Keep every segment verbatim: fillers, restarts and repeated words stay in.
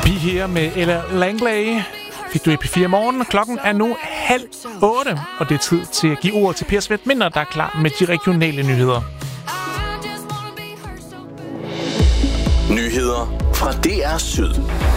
Be Here med Ella Langley fik du i P fire Morgen. Klokken er nu halv otte, og det er tid til at give ord til Per Smidt-Winther, der er klar med de regionale nyheder. Nyheder fra D R Syd.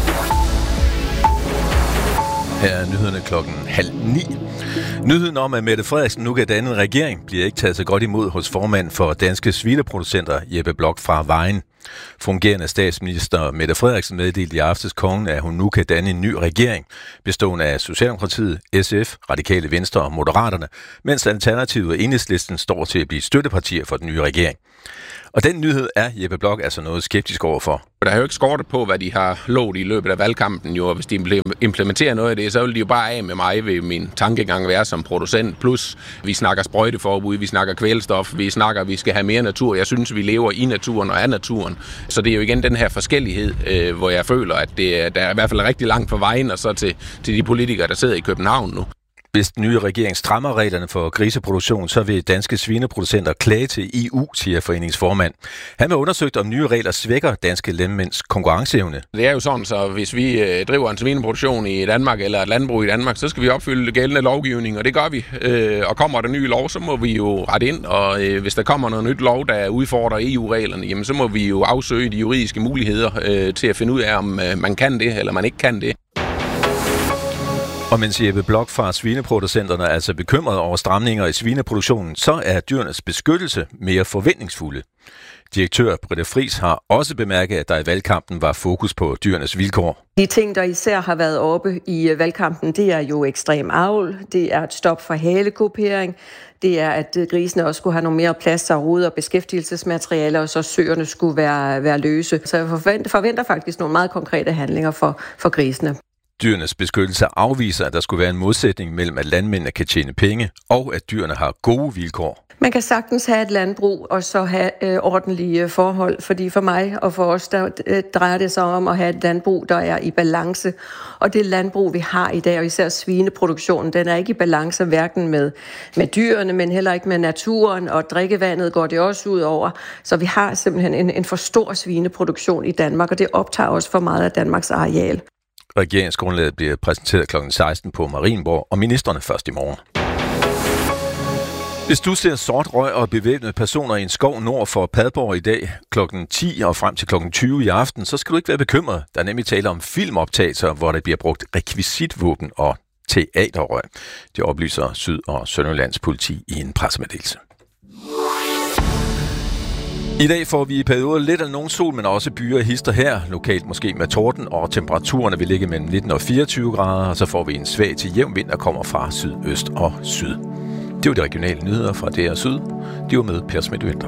Her er nyhederne klokken halv ni. Nyheden om, at Mette Frederiksen nu kan danne en regering, bliver ikke taget så godt imod hos formand for danske svineproducenter Jeppe Bloch fra Vejen. Fungerende statsminister Mette Frederiksen meddelte i aftes kongen, at hun nu kan danne en ny regering, bestående af Socialdemokratiet, S F, Radikale Venstre og Moderaterne, mens Alternativet og Enhedslisten står til at blive støttepartier for den nye regering. Og den nyhed er Jeppe Bloch altså noget skeptisk overfor. Der er jo ikke skortet på, hvad de har lovet i løbet af valgkampen. Jo, hvis de implementerer noget af det, så vil de jo bare af med mig ved min tankegang være som producent. Plus, vi snakker sprøjteforbud, vi snakker kvælstof, vi snakker, at vi skal have mere natur. Jeg synes, vi lever i naturen og af naturen. Så det er jo igen den her forskellighed, øh, hvor jeg føler, at det, der er i hvert fald rigtig langt på vejen, og så til, til de politikere, der sidder i København nu. Hvis den nye regering strammer reglerne for griseproduktion, så vil danske svineproducenter klage til E U, siger foreningsformand. Han vil undersøgt, om nye regler svækker danske landmænds konkurrenceevne. Det er jo sådan, så hvis vi driver en svineproduktion i Danmark eller et landbrug i Danmark, så skal vi opfylde gældende lovgivning, og det gør vi. Og kommer der ny lov, så må vi jo rette ind, og hvis der kommer noget nyt lov, der udfordrer E U-reglerne, jamen så må vi jo afsøge de juridiske muligheder til at finde ud af, om man kan det eller man ikke kan det. Og mens Jeppe Bloch fra svineproducenterne er altså bekymret over stramninger i svineproduktionen, så er dyrenes beskyttelse mere forventningsfulde. Direktør Britte Friis har også bemærket, at der i valgkampen var fokus på dyrenes vilkår. De ting, der især har været oppe i valgkampen, det er jo ekstrem avl, det er et stop for halekupering, det er, at grisene også skulle have nogle mere plads og rode og beskæftigelsesmaterialer, og så søerne skulle være, være løse. Så jeg forventer, forventer faktisk nogle meget konkrete handlinger for, for grisene. Dyrenes beskyttelse afviser, at der skulle være en modsætning mellem, at landmændene kan tjene penge, og at dyrene har gode vilkår. Man kan sagtens have et landbrug og så have øh, ordentlige forhold, fordi for mig og for os, der øh, drejer det sig om at have et landbrug, der er i balance. Og det landbrug, vi har i dag, og især svineproduktionen, den er ikke i balance hverken med, med dyrene, men heller ikke med naturen, og drikkevandet går det også ud over. Så vi har simpelthen en, en for stor svineproduktion i Danmark, og det optager også for meget af Danmarks areal. Regeringsgrundlaget bliver præsenteret klokken seksten på Marienborg, og ministerne først i morgen. Hvis du ser sort røg og bevæbnede personer i en skov nord for Padborg i dag klokken ti og frem til klokken tyve i aften, så skal du ikke være bekymret. Der er nemlig tale om filmoptagelser, hvor der bliver brugt rekvisitvåben og teaterrøg. Det oplyser Syd- og Sønderjyllands politi i en pressemeddelelse. I dag får vi i perioder lidt af nogen sol, men også byer og hister her. Lokalt måske med torden, og temperaturerne vil ligge mellem nitten og fireogtyve grader, og så får vi en svag til jævn vind, der kommer fra sydøst og syd. Det var de regionale nyheder fra D R Syd. De var med Per Smidt-Winther.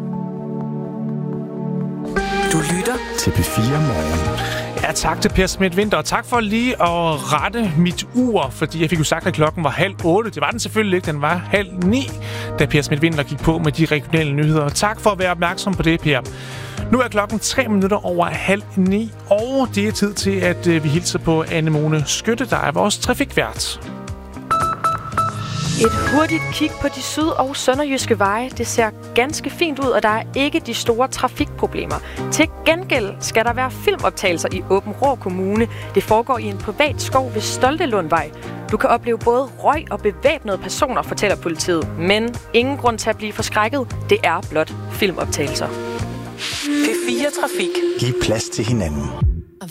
Du lytter til P fire Morgen. Ja, tak til Per Smidt-Winther, og tak for lige at rette mit ur, fordi jeg fik jo sagt, at klokken var halv otte. Det var den selvfølgelig ikke, den var halv ni, da Per Smidt-Winther gik på med de regionale nyheder. Tak for at være opmærksom på det, Per. Nu er klokken tre minutter over halv ni, og det er tid til, at vi hilser på Anne-Mone Skytte, der er vores trafikvært. Et hurtigt kig på de syd- og sønderjyske veje. Det ser ganske fint ud, og der er ikke de store trafikproblemer. Til gengæld skal der være filmoptagelser i Aabenraa Kommune. Det foregår i en privat skov ved Stoltelundvej. Du kan opleve både røg og bevæbnede personer, fortæller politiet. Men ingen grund til at blive forskrækket. Det er blot filmoptagelser. P fire Trafik. Giv plads til hinanden.